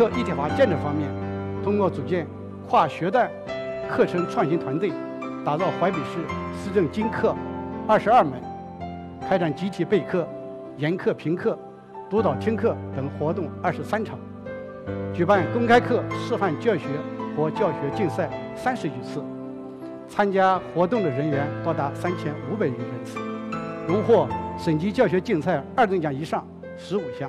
课一体化建设方面，通过组建跨学段课程创新团队，打造淮北市思政精课22门，开展集体备课、研课评课、督导听课等活动23场，举办公开课示范教学和教学竞赛30余次，参加活动的人员多达3500余人次，荣获省级教学竞赛2等奖以上15项。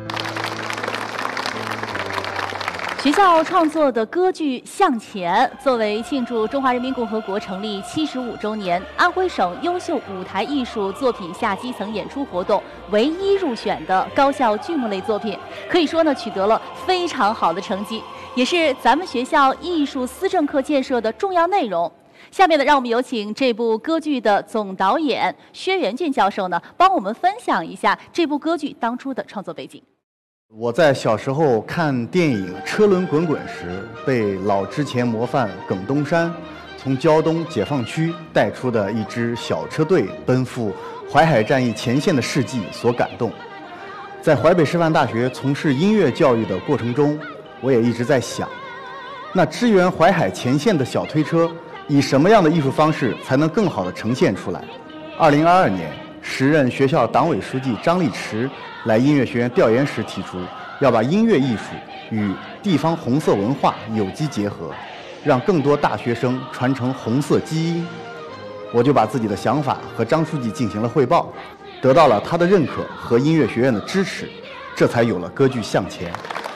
学校创作的歌剧《向前》作为庆祝中华人民共和国成立75周年，安徽省优秀舞台艺术作品下基层演出活动唯一入选的高校剧目类作品，可以说呢取得了非常好的成绩，也是咱们学校艺术思政课建设的重要内容。下面呢，让我们有请这部歌剧的总导演薛元俊教授呢，帮我们分享一下这部歌剧当初的创作背景。 我在小时候看电影《车轮滚滚》时，被老之前模范耿东山从胶东解放区带出的一支小车队奔赴淮海战役前线的事迹所感动。在淮北师范大学从事音乐教育的过程中，我也一直在想，那支援淮海前线的小推车以什么样的艺术方式才能更好地呈现出来？2022年，时任学校党委书记张立池来音乐学院调研时提出，要把音乐艺术与地方红色文化有机结合，让更多大学生传承红色基因。我就把自己的想法和张书记进行了汇报，得到了他的认可和音乐学院的支持，这才有了歌剧《向前》。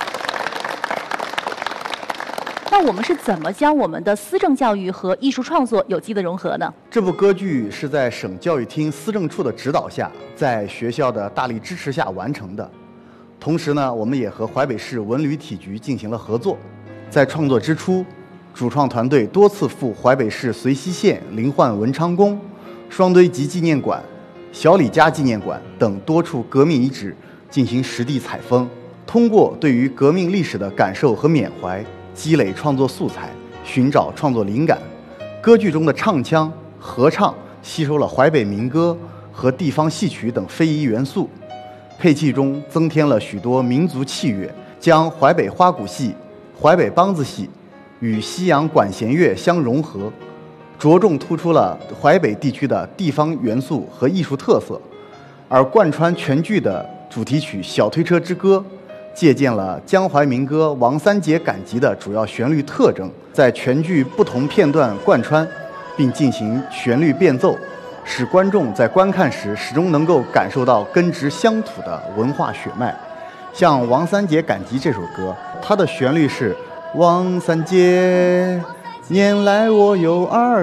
那我们是怎么将我们的思政教育和艺术创作有机的融合呢？ 这部歌剧是在省教育厅思政处的指导下，在学校的大力支持下完成的。同时呢，我们也和淮北市文旅体局进行了合作。在创作之初，主创团队多次赴淮北市遂溪县临焕文昌宫、双堆集纪念馆、小李家纪念馆等多处革命遗址进行实地采风，通过对于革命历史的感受和缅怀，积累创作素材，寻找创作灵感。歌剧中的唱腔、合唱吸收了淮北民歌和地方戏曲等非遗元素，配器中增添了许多民族器乐，将淮北花鼓戏、淮北梆子戏与西洋管弦乐相融合，着重突出了淮北地区的地方元素和艺术特色。而贯穿全剧的主题曲《小推车之歌》借鉴了江淮民歌《王三姐赶集》的主要旋律特征，在全剧不同片段贯穿，并进行旋律变奏，使观众在观看时始终能够感受到根植乡土的文化血脉。像《王三姐赶集》这首歌，它的旋律是王三姐，年来我有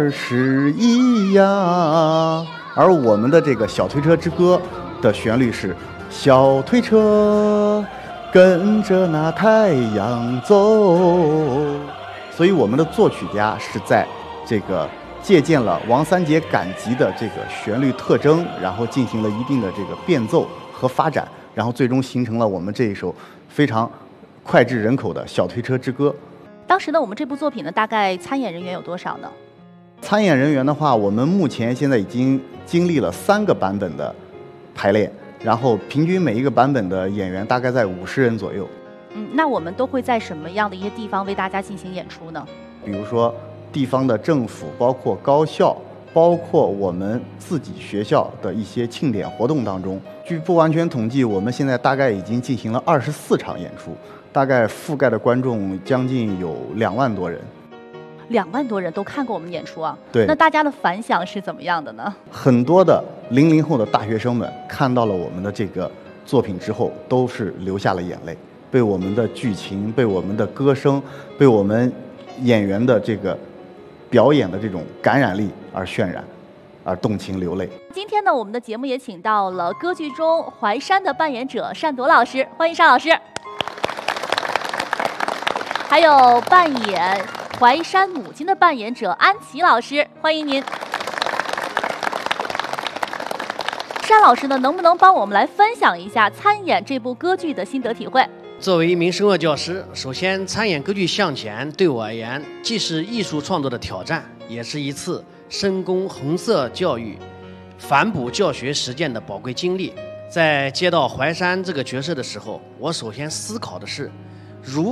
21呀，而我们的这个《小推车之歌》的旋律是小推车跟着那太阳走。所以我们的作曲家是在这个借鉴了王三姐赶集的这个旋律特征，然后进行了一定的这个变奏和发展，然后最终形成了我们这一首非常脍炙人口的小推车之歌。 当时呢，我们这部作品呢，大概参演人员有多少呢？ 参演人员的话，我们目前现在已经经历了3个版本的排练，然后平均每一个版本的演员大概在50人左右。 那我们都会在什么样的一些地方为大家进行演出呢？ 比如说地方的政府，包括高校，包括我们自己学校的一些庆典活动当中。据不完全统计，我们现在大概已经进行了24场演出，大概覆盖的观众将近有2万多人。 2万多人都看过我们演出啊？ 对。 那大家的反响是怎么样的呢？ 很多的00后的大学生们看到了我们的这个作品之后，都是流下了眼泪，被我们的剧情、被我们的歌声、被我们演员的这个表演的这种感染力而渲染，而动情流泪。 今天呢，我们的节目也请到了歌剧中淮山的扮演者单铎老师，欢迎单老师。还有扮演淮山母亲的扮演者安琪老师，欢迎您。单老师呢，能不能帮我们来分享一下参演这部歌剧的心得体会？ 作为一名声乐教师，首先参演歌剧《向前》对我而言，既是艺术创作的挑战，也是一次深攻红色教育、反哺教学实践的宝贵经历。在接到淮山这个角色的时候，我首先思考的是如